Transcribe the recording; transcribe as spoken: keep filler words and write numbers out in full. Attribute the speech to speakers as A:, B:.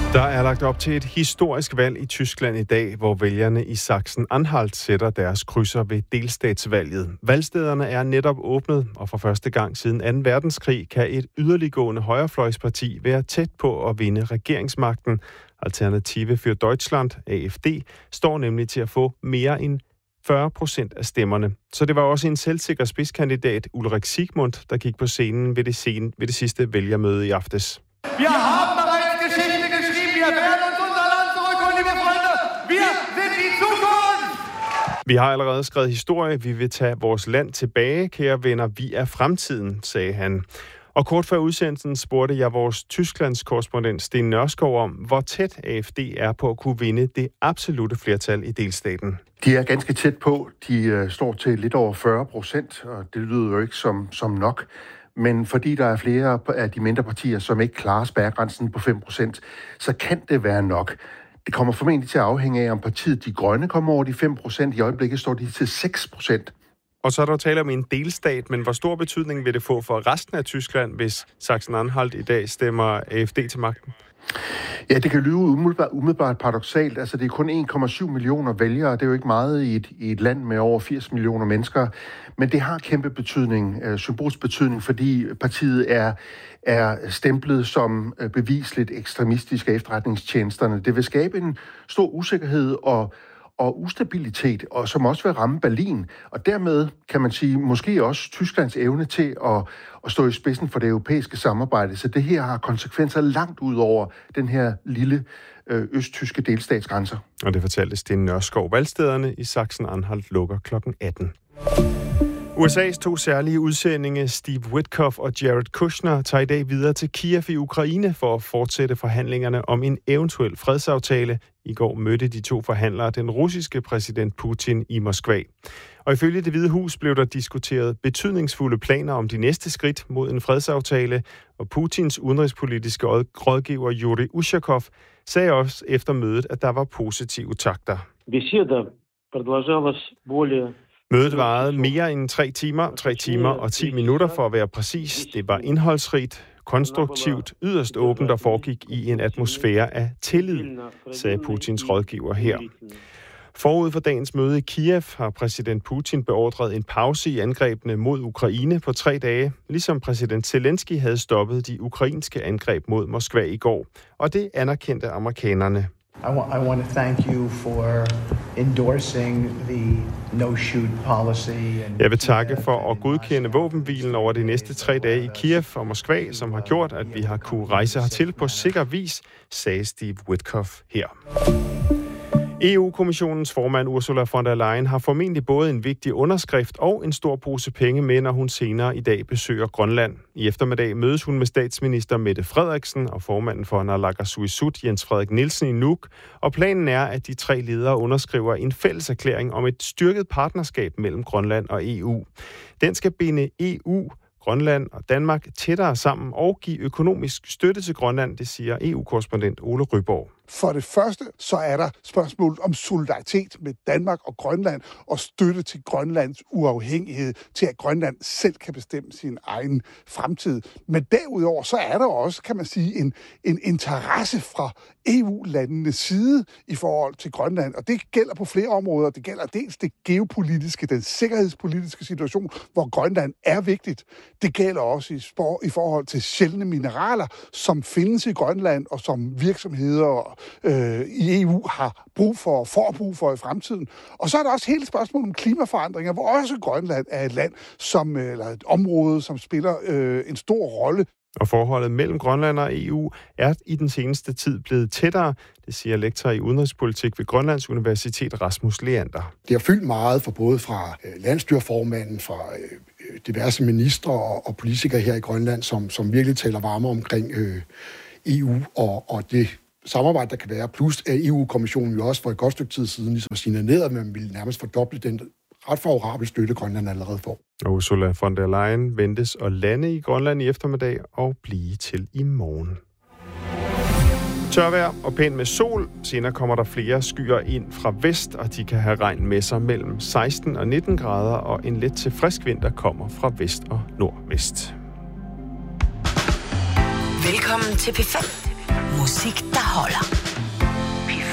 A: Der er lagt op til et historisk valg i Tyskland i dag, hvor vælgerne i Sachsen-Anhalt sætter deres krydser ved delstatsvalget. Valgstederne er netop åbnet, og for første gang siden anden verdenskrig kan et yderliggående højrefløjsparti være tæt på at vinde regeringsmagten. Alternative für Deutschland, A F D, står nemlig til at få mere end fyrre procent af stemmerne. Så det var også en selvsikker spidskandidat, Ulrik Siegmund, der gik på scenen ved det, sen, ved det sidste vælgermøde i aftes.
B: Vi har bereits Geschichte geschrieben. Wir werden uns unser Land zurückholen, liebe Freunde. Wir sind die Zukunft.
A: Vi har allerede skrevet historie. Vi vil tage vores land tilbage, kære venner. Vi er fremtiden, sagde han. Og kort før udsendelsen spurgte jeg vores Tysklands korrespondent Sten Nørskov om, hvor tæt A F D er på at kunne vinde det absolutte flertal i delstaten.
C: De er ganske tæt på. De uh, står til lidt over fyrre procent, og det lyder jo ikke som, som nok. Men fordi der er flere af de mindre partier, som ikke klarer spærregrænsen på fem procent, så kan det være nok. Det kommer formentlig til at afhænge af, om partiet De Grønne kommer over de fem procent. I øjeblikket står de til seks procent.
A: Og så er der tale om en delstat, men hvor stor betydning vil det få for resten af Tyskland, hvis Sachsen-Anhalt i dag stemmer A F D til magten?
C: Ja, det kan lyde umiddelbart, umiddelbart paradoksalt. Altså, det er kun en komma syv millioner vælgere. Det er jo ikke meget i et, i et land med over firs millioner mennesker. Men det har kæmpe betydning, øh, symbolsk betydning, fordi partiet er, er stemplet som øh, bevisligt ekstremistisk af efterretningstjenesterne. Det vil skabe en stor usikkerhed og og ustabilitet, og som også vil ramme Berlin. Og dermed kan man sige, måske også Tysklands evne til at, at stå i spidsen for det europæiske samarbejde. Så det her har konsekvenser langt ud over den her lille øh, østtyske delstatsgrænser.
A: Og det fortalte Sten Nørskov. Valgstederne i Sachsen-Anhalt lukker klokken atten. U S A's to særlige udsendinge, Steve Witkoff og Jared Kushner, tager i dag videre til Kiev i Ukraine for at fortsætte forhandlingerne om en eventuel fredsaftale. I går mødte de to forhandlere den russiske præsident Putin i Moskva. Og ifølge Det Hvide Hus blev der diskuteret betydningsfulde planer om de næste skridt mod en fredsaftale, og Putins udenrigspolitiske rådgiver Yuri Ushakov sagde også efter mødet, at der var positive takter. Mødet varede mere end tre timer, tre timer og ti minutter for at være præcis. Det var indholdsrigt, konstruktivt, yderst åbent og foregik i en atmosfære af tillid, sagde Putins rådgiver her. Forud for dagens møde i Kiev har præsident Putin beordret en pause i angrebene mod Ukraine på tre dage, ligesom præsident Zelensky havde stoppet de ukrainske angreb mod Moskva i går. Og det anerkendte amerikanerne.
D: I want, I want to thank you for endorsing the no-shoot policy.
A: Jeg vil takke for at godkende våbenhvilen over de næste tre dage i Kiev og Moskva, som har gjort, at vi har kunne rejse hertil på sikker vis, sagde Steve Witkoff her. E U-kommissionens formand Ursula von der Leyen har formentlig både en vigtig underskrift og en stor pose penge med, når hun senere i dag besøger Grønland. I eftermiddag mødes hun med statsminister Mette Frederiksen og formanden for Naalakkersuisut Jens Frederik Nielsen i Nuuk, og planen er, at de tre ledere underskriver en fælles erklæring om et styrket partnerskab mellem Grønland og E U. Den skal binde E U, Grønland og Danmark tættere sammen og give økonomisk støtte til Grønland, det siger E U-korrespondent Ole Ryborg.
E: For det første, så er der spørgsmålet om solidaritet med Danmark og Grønland og støtte til Grønlands uafhængighed, til at Grønland selv kan bestemme sin egen fremtid. Men derudover, så er der også, kan man sige, en, en interesse fra E U-landenes side i forhold til Grønland. Og det gælder på flere områder. Det gælder dels det geopolitiske, den sikkerhedspolitiske situation, hvor Grønland er vigtigt. Det gælder også i, spor, i forhold til sjældne mineraler, som findes i Grønland og som virksomheder øh, i E U har brug for, får brug for i fremtiden. Og så er der også hele spørgsmålet om klimaforandringer, hvor også Grønland er et land, som, eller et område, som spiller øh, en stor rolle.
A: Og forholdet mellem Grønland og E U er i den seneste tid blevet tættere, det siger lektor i udenrigspolitik ved Grønlands Universitet Rasmus Leander.
F: Det har fyldt meget for både fra landsstyreformanden, fra diverse ministre og politikere her i Grønland, som, som virkelig taler varme omkring øh, E U og, og det samarbejde, der kan være. Plus at E U-kommissionen jo også for et godt stykke tid siden ligesom signaleret, at man ville nærmest fordoble den ret favorable støtte, Grønland allerede får.
A: Og Ursula von der Leyen ventes at lande i Grønland i eftermiddag og blive til i morgen. Tørvejr og pænt med sol. Senere kommer der flere skyer ind fra vest, og de kan have regn med sig mellem seksten og nitten grader, og en let til frisk vind, der kommer fra vest og nordvest.
G: Velkommen til P fem. Musik, der holder.